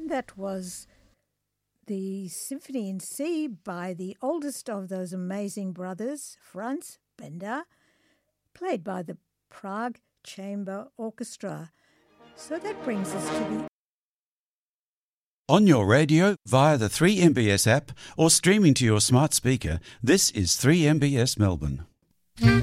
that was the Symphony in C by the oldest of those amazing brothers, Franz Benda, played by the Prague Chamber Orchestra. So that brings us to the... On your radio, via the 3MBS app, or streaming to your smart speaker, this is 3MBS Melbourne.